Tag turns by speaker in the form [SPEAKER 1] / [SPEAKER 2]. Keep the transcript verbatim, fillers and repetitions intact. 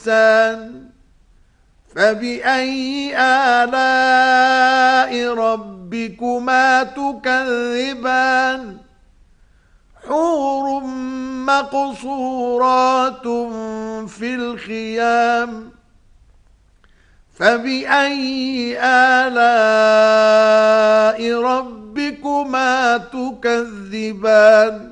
[SPEAKER 1] الإنسان فبأي آلاء ربكما تكذبان حور مقصورات في الخيام فبأي آلاء ربكما تكذبان